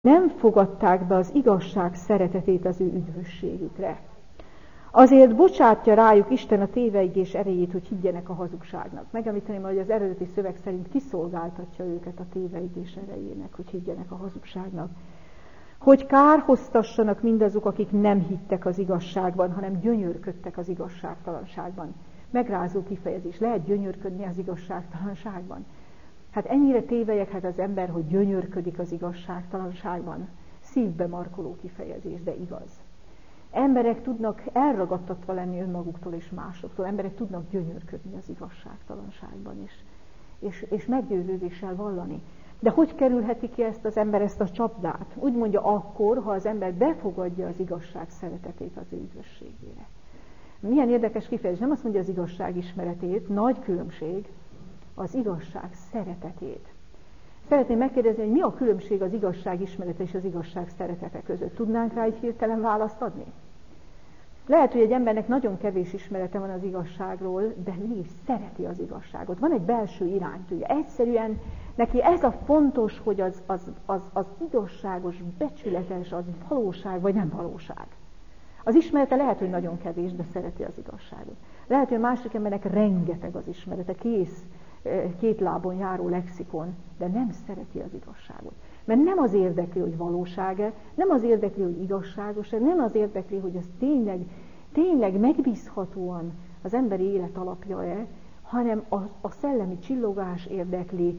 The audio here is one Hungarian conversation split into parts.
nem fogadták be az igazság szeretetét az ő üdvösségükre. Azért bocsátja rájuk Isten a téveigés erejét, hogy higgyenek a hazugságnak. Megemlíteném, hogy az eredeti szöveg szerint kiszolgáltatja őket a téveigés erejének, hogy higgyenek a hazugságnak. Hogy kárhoztassanak mindazok, akik nem hittek az igazságban, hanem gyönyörködtek az igazságtalanságban. Megrázó kifejezés. Lehet gyönyörködni az igazságtalanságban? Hát ennyire tévelyek az ember, hogy gyönyörködik az igazságtalanságban. Szívbe markoló kifejezés, de igaz. Emberek tudnak elragadtatva lenni önmaguktól és másoktól. Emberek tudnak gyönyörködni az igazságtalanságban is. És meggyőződéssel vallani. De hogy kerülheti ki az ember ezt a csapdát? Úgy mondja akkor, ha az ember befogadja az igazság szeretetét az ő üdvösségére. Milyen érdekes kifejezés. Nem azt mondja az igazság ismeretét, nagy különbség, az igazság szeretetét. Szeretném megkérdezni, hogy mi a különbség az igazság ismerete és az igazság szeretete között. Tudnánk rá egy hirtelen választ adni? Lehet, hogy egy embernek nagyon kevés ismerete van az igazságról, de mégis szereti az igazságot. Van egy belső iránytűje. Egyszerűen neki ez a fontos, hogy az igazságos, becsületes, az valóság vagy nem valóság. Az ismerete lehet, hogy nagyon kevés, de szereti az igazságot. Lehet, hogy a másik embernek rengeteg az ismerete, két lábon járó lexikon, de nem szereti az igazságot. Mert nem az érdekli, hogy valóság-e, nem az érdekli, hogy igazságos-e, nem az érdekli, hogy ez tényleg megbízhatóan az emberi élet alapja-e, hanem a szellemi csillogás érdekli,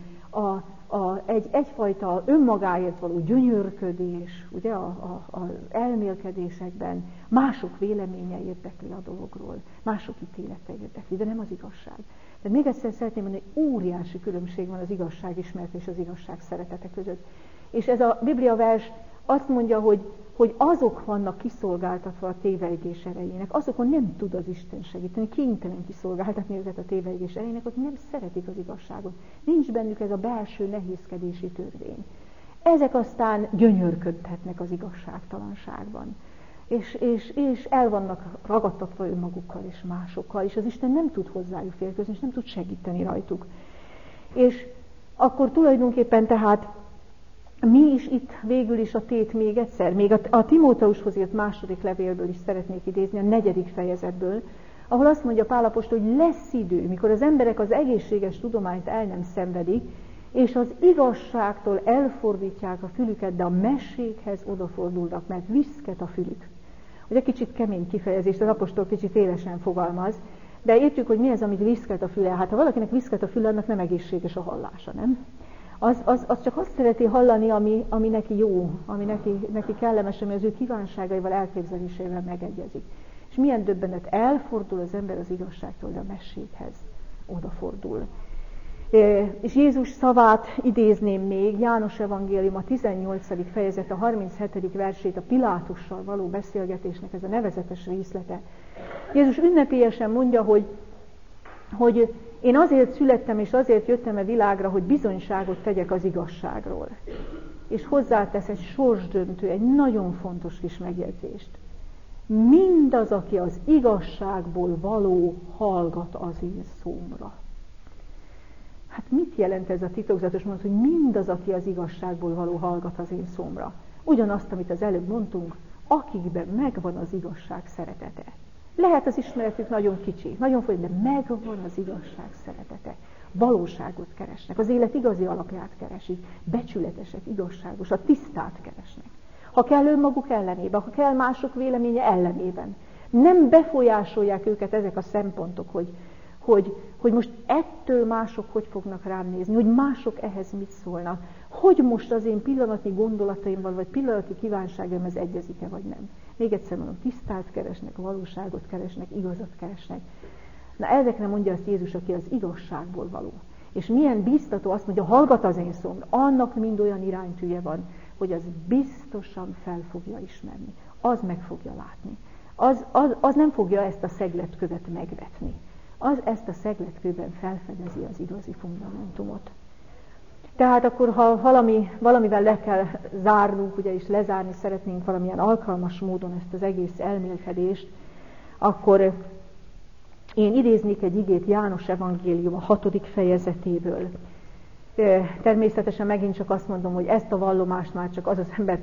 egyfajta önmagáért való gyönyörködés, ugye az elmélkedésekben, mások véleménye érdekli a dologról, mások ítélete érdekli, de nem az igazság. De még egyszer szeretném mondani, hogy óriási különbség van az igazság ismeret és az igazság szeretete között. És ez a Biblia vers azt mondja, hogy azok vannak kiszolgáltatva a téveigés erejének, azokon nem tud az Isten segíteni, kénytelen kiszolgáltatni őket a téveigés erejének, akik nem szeretik az igazságot. Nincs bennük ez a belső nehézkedési törvény. Ezek aztán gyönyörködhetnek az igazságtalanságban. És el vannak ragadtatva önmagukkal és másokkal, és az Isten nem tud hozzájuk férkőzni, és nem tud segíteni rajtuk. És akkor tulajdonképpen tehát mi is itt végül is a tét még egyszer, még a Timóteushoz írt második levélből is szeretnék idézni, a 4. fejezetből, ahol azt mondja Pál apostol, hogy lesz idő, mikor az emberek az egészséges tudományt el nem szenvedik, és az igazságtól elfordítják a fülüket, de a mességhez odafordulnak, mert viszket a fülük. Ugye kicsit kemény kifejezés, az apostol kicsit élesen fogalmaz, de értjük, hogy mi az, amit viszket a füle. Hát ha valakinek viszket a füle, annak nem egészséges a hallása, nem? Az csak azt szereti hallani, ami neki jó, ami neki kellemes, ami az ő kívánságaival, elképzeléseivel megegyezik. És milyen döbbenet, elfordul az ember az igazságtól, de a mességhez odafordul. És Jézus szavát idézném még, János evangélium a 18. fejezet, a 37. versét, a Pilátussal való beszélgetésnek ez a nevezetes részlete. Jézus ünnepélyesen mondja, hogy én azért születtem és azért jöttem a világra, hogy bizonyságot tegyek az igazságról. És hozzátesz egy sorsdöntő, egy nagyon fontos kis megjegyzést. Mindaz, aki az igazságból való, hallgat az én szómra. Hát mit jelent ez a titokzatos mondat, hogy mindaz, aki az igazságból való, hallgat az én szómra? Ugyanazt, amit az előbb mondtunk, akikben megvan az igazság szeretete. Lehet az ismeretük nagyon kicsi, nagyon folyam, de megvan az igazság szeretete. Valóságot keresnek, az élet igazi alapját keresik, becsületesek, igazságosat, tisztát keresnek. Ha kell önmaguk ellenében, ha kell mások véleménye ellenében. Nem befolyásolják őket ezek a szempontok, hogy most ettől mások hogy fognak rám nézni, hogy mások ehhez mit szólnak, hogy most az én pillanatnyi gondolataimmal, vagy pillanatnyi kívánságaim ez egyezik-e, vagy nem. Még egyszer mondom, tisztát keresnek, valóságot keresnek, igazat keresnek. Na ezekre mondja azt Jézus, aki az igazságból való. És milyen biztató azt mondja, hallgat az én szóm, annak mind olyan iránytűje van, hogy az biztosan fel fogja ismerni, az meg fogja látni. Az nem fogja ezt a szegletkövet megvetni. Az ezt a szegletkőben felfedezi az igazi fundamentumot. Tehát akkor, ha valamivel le kell zárnunk, ugye, és lezárni szeretnénk valamilyen alkalmas módon ezt az egész elmélkedést, akkor én idéznék egy igét János evangélium a 6. fejezetéből. Természetesen megint csak azt mondom, hogy ezt a vallomást már csak az az ember